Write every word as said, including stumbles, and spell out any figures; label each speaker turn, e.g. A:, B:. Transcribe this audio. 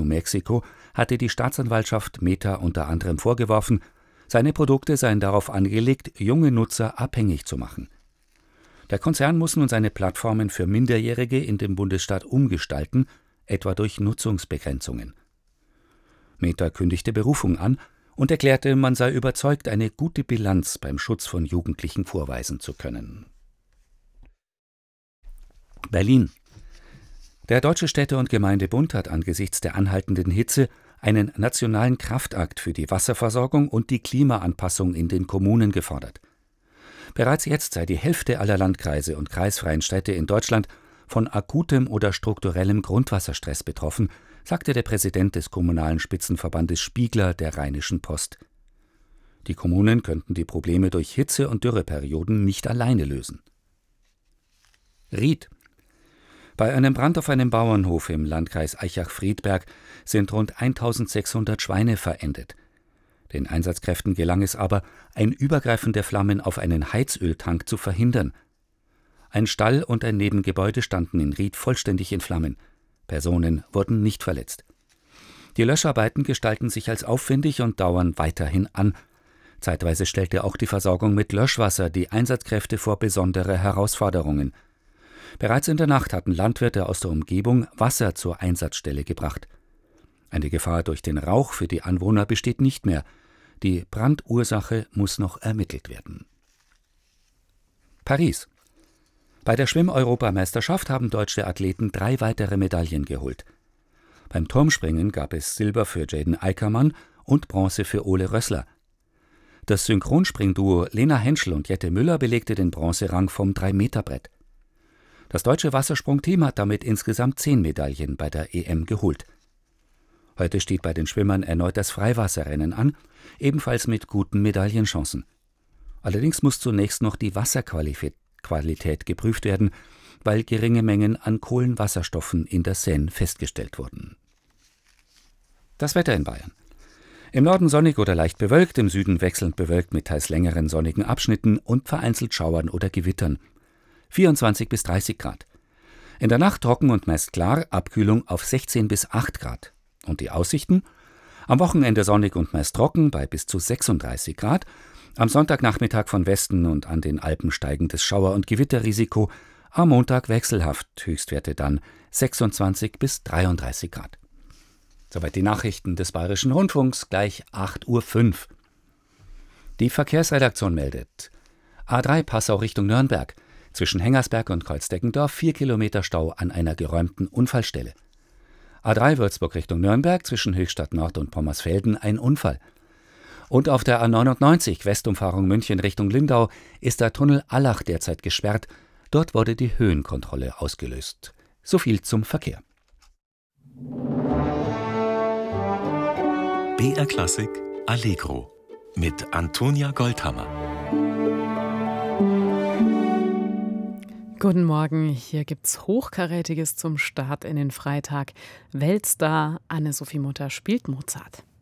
A: Mexico hatte die Staatsanwaltschaft Meta unter anderem vorgeworfen, seine Produkte seien darauf angelegt, junge Nutzer abhängig zu machen. Der Konzern muss nun seine Plattformen für Minderjährige in dem Bundesstaat umgestalten, etwa durch Nutzungsbegrenzungen. Meta kündigte Berufung an und erklärte, man sei überzeugt, eine gute Bilanz beim Schutz von Jugendlichen vorweisen zu können. Berlin. Der Deutsche Städte- und Gemeindebund hat angesichts der anhaltenden Hitze einen nationalen Kraftakt für die Wasserversorgung und die Klimaanpassung in den Kommunen gefordert. Bereits jetzt sei die Hälfte aller Landkreise und kreisfreien Städte in Deutschland von akutem oder strukturellem Grundwasserstress betroffen, sagte der Präsident des Kommunalen Spitzenverbandes Spiegler der Rheinischen Post. Die Kommunen könnten die Probleme durch Hitze- und Dürreperioden nicht alleine lösen. Ried. Bei einem Brand auf einem Bauernhof im Landkreis Aichach-Friedberg sind rund eintausendsechshundert Schweine verendet. Den Einsatzkräften gelang es aber, ein Übergreifen der Flammen auf einen Heizöltank zu verhindern. Ein Stall und ein Nebengebäude standen in Ried vollständig in Flammen. Personen wurden nicht verletzt. Die Löscharbeiten gestalten sich als aufwendig und dauern weiterhin an. Zeitweise stellte auch die Versorgung mit Löschwasser die Einsatzkräfte vor besondere Herausforderungen. Bereits in der Nacht hatten Landwirte aus der Umgebung Wasser zur Einsatzstelle gebracht. Eine Gefahr durch den Rauch für die Anwohner besteht nicht mehr. Die Brandursache muss noch ermittelt werden. Paris. Bei der Schwimm-Europameisterschaft haben deutsche Athleten drei weitere Medaillen geholt. Beim Turmspringen gab es Silber für Jaden Eickermann und Bronze für Ole Rössler. Das Synchronspringduo Lena Henschel und Jette Müller belegte den Bronzerang vom drei Meter Brett. Das deutsche Wassersprungteam hat damit insgesamt zehn Medaillen bei der E M geholt. Heute steht bei den Schwimmern erneut das Freiwasserrennen an, ebenfalls mit guten Medaillenchancen. Allerdings muss zunächst noch die Wasserqualität geprüft werden, weil geringe Mengen an Kohlenwasserstoffen in der Seine festgestellt wurden. Das Wetter in Bayern. Im Norden sonnig oder leicht bewölkt, im Süden wechselnd bewölkt mit teils längeren sonnigen Abschnitten und vereinzelt Schauern oder Gewittern. vierundzwanzig bis dreißig Grad. In der Nacht trocken und meist klar, Abkühlung auf sechzehn bis acht Grad. Und die Aussichten? Am Wochenende sonnig und meist trocken bei bis zu sechsunddreißig Grad. Am Sonntagnachmittag von Westen und an den Alpen steigendes Schauer- und Gewitterrisiko. Am Montag wechselhaft, Höchstwerte dann sechsundzwanzig bis dreiunddreißig Grad. Soweit die Nachrichten des Bayerischen Rundfunks, gleich acht Uhr fünf. Die Verkehrsredaktion meldet: A drei Passau Richtung Nürnberg. Zwischen Hengersberg und Kreuzdeggendorf vier Kilometer Stau an einer geräumten Unfallstelle. A drei Würzburg Richtung Nürnberg, zwischen Höchstadt Nord und Pommersfelden ein Unfall. Und auf der A neunundneunzig Westumfahrung München Richtung Lindau ist der Tunnel Allach derzeit gesperrt. Dort wurde die Höhenkontrolle ausgelöst. So viel zum Verkehr.
B: B R Klassik Allegro mit Antonia Goldhammer.
C: Guten Morgen, hier gibt's Hochkarätiges zum Start in den Freitag. Weltstar Anne-Sophie Mutter spielt Mozart.